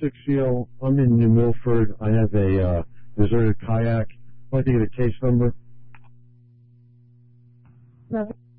6CO. I'm in New Milford. I have a deserted kayak. I'd like to get a case number. No.